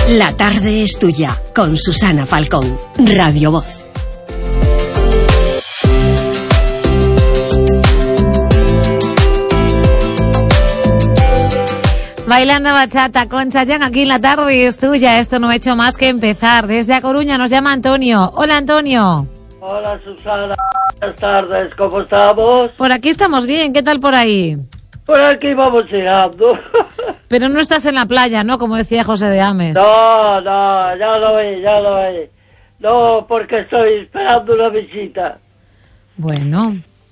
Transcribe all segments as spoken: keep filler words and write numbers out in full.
La tarde es tuya, con Susana Falcón, Radio Voz. Bailando bachata con Chayanne aquí en La tarde es tuya. Esto no ha hecho más que empezar. Desde A Coruña nos llama Antonio. Hola, Antonio. Hola, Susana. Buenas tardes. ¿Cómo estamos? Por aquí estamos bien. ¿Qué tal por ahí? Por aquí vamos llegando. Pero no estás en la playa, ¿no? Como decía José de Ames. No, no, ya lo vi, ya lo vi. No, porque estoy esperando una visita. Bueno.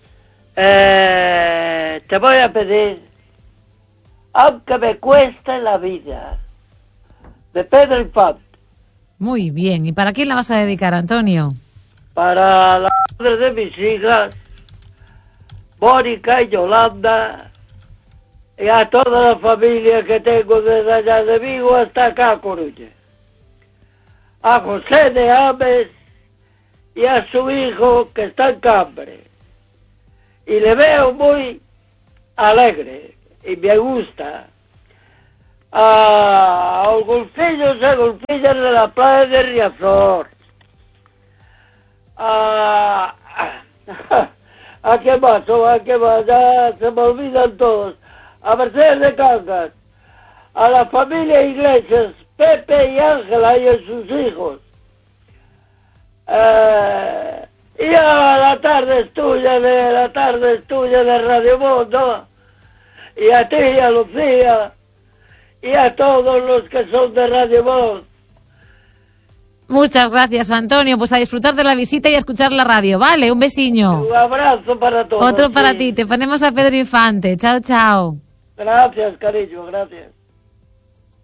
Eh, te voy a pedir, aunque me cueste la vida, de Pedro Infante. Muy bien. ¿Y para quién la vas a dedicar, Antonio? Para la madre de mis hijas, Mónica y Yolanda, y a toda la familia que tengo desde allá de Vigo hasta acá a Coruña. A José de Ames y a su hijo que está en Cambre. Y le veo muy alegre y me gusta. A los golfillos y golfillas de la playa de Riazor. A... ¿A qué más? ¿A qué más? Ya se me olvidan todos. A Mercedes de Cangas, a la familia Iglesias, Pepe y Ángela y a sus hijos. Eh, y a la tarde es tuya de la tarde es tuya de Radio Mundo. Y a ti, y a Lucía, y a todos los que son de Radio Voz. Muchas gracias, Antonio. Pues a disfrutar de la visita y a escuchar la radio, ¿vale? Un besiño. Un abrazo para todos. Otro para sí. ti. Te ponemos a Pedro Infante. Chao, chao. Gracias, cariño, gracias.